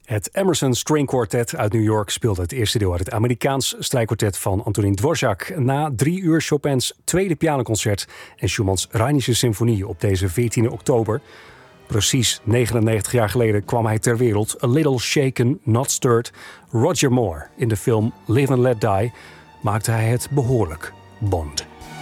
Het Emerson String Quartet uit New York speelde het eerste deel uit het Amerikaans strijkkwartet van Antonin Dvorak. Na 3 uur Chopins tweede pianoconcert en Schumanns Rheinische Symfonie op deze 14 oktober. Precies 99 jaar geleden kwam hij ter wereld. A little shaken, not stirred. Roger Moore. In de film Live and Let Die maakte hij het behoorlijk Bond.